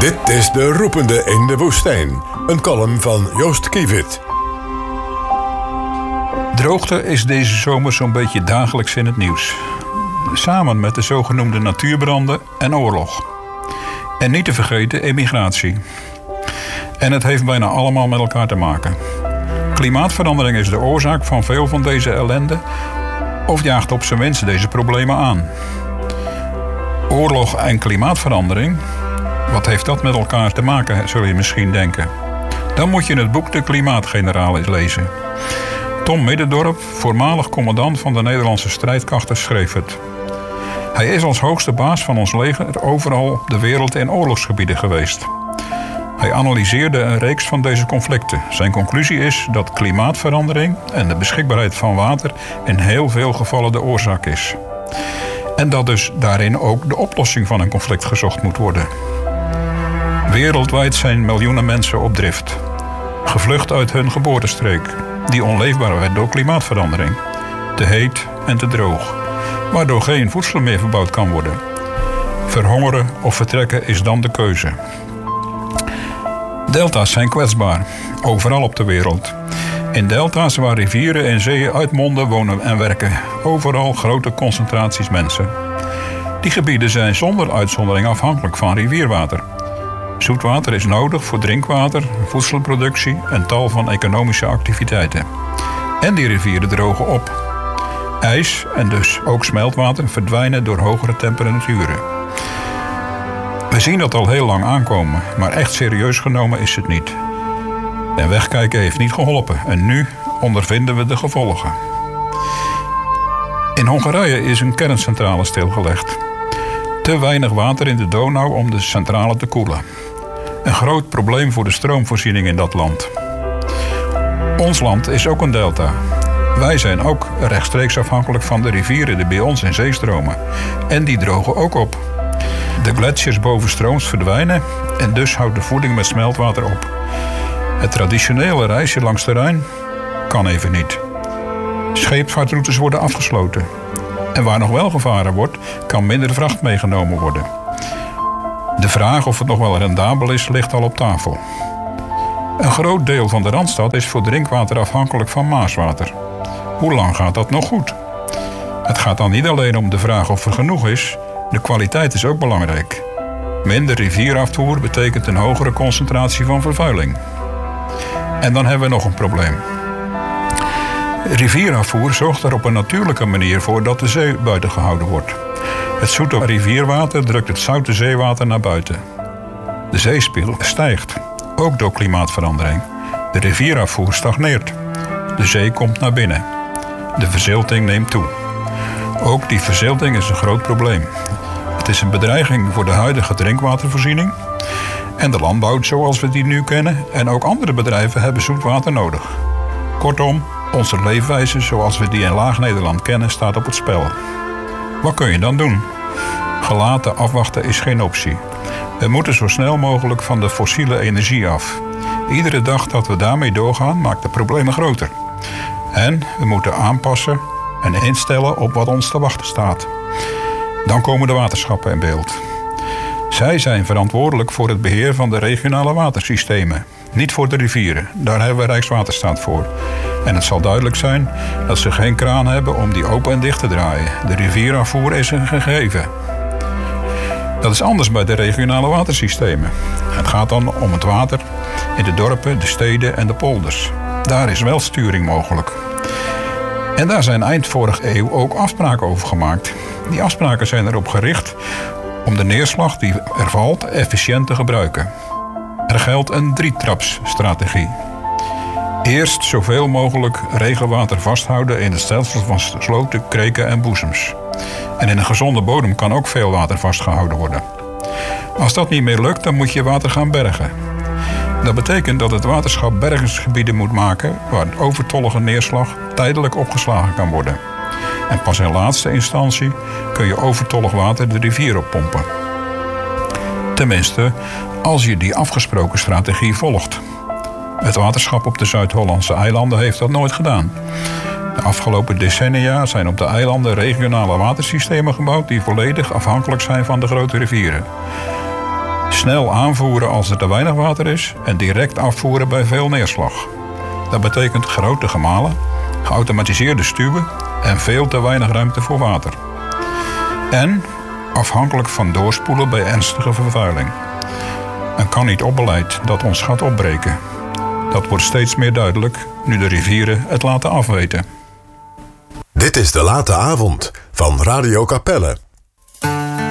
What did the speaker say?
Dit is De Roepende in de Woestijn. Een column van Joost Kievit. Droogte is deze zomer zo'n beetje dagelijks in het nieuws. Samen met de zogenoemde natuurbranden en oorlog. En niet te vergeten emigratie. En het heeft bijna allemaal met elkaar te maken. Klimaatverandering is de oorzaak van veel van deze ellende, of jaagt op zijn minst deze problemen aan. Oorlog en klimaatverandering, wat heeft dat met elkaar te maken, zul je misschien denken. Dan moet je het boek De Klimaatgeneraal eens lezen. Tom Middendorp, voormalig commandant van de Nederlandse strijdkrachten, schreef het. Hij is als hoogste baas van ons leger overal op de wereld in oorlogsgebieden geweest. Hij analyseerde een reeks van deze conflicten. Zijn conclusie is dat klimaatverandering en de beschikbaarheid van water in heel veel gevallen de oorzaak is. En dat dus daarin ook de oplossing van een conflict gezocht moet worden. Wereldwijd zijn miljoenen mensen op drift. Gevlucht uit hun geboortestreek, die onleefbaar werd door klimaatverandering. Te heet en te droog, waardoor geen voedsel meer verbouwd kan worden. Verhongeren of vertrekken is dan de keuze. Delta's zijn kwetsbaar, overal op de wereld. In delta's waar rivieren en zeeën uitmonden wonen en werken overal grote concentraties mensen. Die gebieden zijn zonder uitzondering afhankelijk van rivierwater. Zoetwater is nodig voor drinkwater, voedselproductie en tal van economische activiteiten. En die rivieren drogen op. IJs en dus ook smeltwater verdwijnen door hogere temperaturen. We zien dat al heel lang aankomen, maar echt serieus genomen is het niet. En wegkijken heeft niet geholpen en nu ondervinden we de gevolgen. In Hongarije is een kerncentrale stilgelegd. Te weinig water in de Donau om de centrale te koelen. Een groot probleem voor de stroomvoorziening in dat land. Ons land is ook een delta. Wij zijn ook rechtstreeks afhankelijk van de rivieren die bij ons in zee stromen. En die drogen ook op. De gletsjers bovenstrooms verdwijnen en dus houdt de voeding met smeltwater op. Het traditionele reisje langs de Rijn kan even niet. Scheepvaartroutes worden afgesloten. En waar nog wel gevaren wordt, kan minder vracht meegenomen worden. De vraag of het nog wel rendabel is, ligt al op tafel. Een groot deel van de Randstad is voor drinkwater afhankelijk van Maaswater. Hoe lang gaat dat nog goed? Het gaat dan niet alleen om de vraag of er genoeg is, de kwaliteit is ook belangrijk. Minder rivierafvoer betekent een hogere concentratie van vervuiling. En dan hebben we nog een probleem. Rivierafvoer zorgt er op een natuurlijke manier voor dat de zee buiten gehouden wordt. Het zoete rivierwater drukt het zoute zeewater naar buiten. De zeespiegel stijgt, ook door klimaatverandering. De rivierafvoer stagneert. De zee komt naar binnen. De verzilting neemt toe. Ook die verzilting is een groot probleem. Het is een bedreiging voor de huidige drinkwatervoorziening en de landbouw zoals we die nu kennen. En ook andere bedrijven hebben zoetwater nodig. Kortom, onze leefwijze zoals we die in Laag-Nederland kennen staat op het spel. Wat kun je dan doen? Gelaten afwachten is geen optie. We moeten zo snel mogelijk van de fossiele energie af. Iedere dag dat we daarmee doorgaan maakt de problemen groter. En we moeten aanpassen en instellen op wat ons te wachten staat. Dan komen de waterschappen in beeld. Zij zijn verantwoordelijk voor het beheer van de regionale watersystemen. Niet voor de rivieren, daar hebben we Rijkswaterstaat voor. En het zal duidelijk zijn dat ze geen kraan hebben om die open en dicht te draaien. De rivierafvoer is een gegeven. Dat is anders bij de regionale watersystemen. Het gaat dan om het water in de dorpen, de steden en de polders. Daar is wel sturing mogelijk. En daar zijn eind vorige eeuw ook afspraken over gemaakt. Die afspraken zijn erop gericht om de neerslag die er valt efficiënt te gebruiken. Er geldt een 3-trapsstrategie. Eerst zoveel mogelijk regenwater vasthouden in het stelsel van sloten, kreken en boezems. En in een gezonde bodem kan ook veel water vastgehouden worden. Als dat niet meer lukt, dan moet je water gaan bergen. Dat betekent dat het waterschap bergingsgebieden moet maken waar overtollige neerslag tijdelijk opgeslagen kan worden. En pas in laatste instantie kun je overtollig water de rivier oppompen. Tenminste, als je die afgesproken strategie volgt. Het waterschap op de Zuid-Hollandse eilanden heeft dat nooit gedaan. De afgelopen decennia zijn op de eilanden regionale watersystemen gebouwd die volledig afhankelijk zijn van de grote rivieren. Snel aanvoeren als er te weinig water is en direct afvoeren bij veel neerslag. Dat betekent grote gemalen, geautomatiseerde stuwen en veel te weinig ruimte voor water. En afhankelijk van doorspoelen bij ernstige vervuiling. Een kan-niet-op-beleid dat ons gaat opbreken. Dat wordt steeds meer duidelijk nu de rivieren het laten afweten. Dit is De Late Avond van Radio Capelle.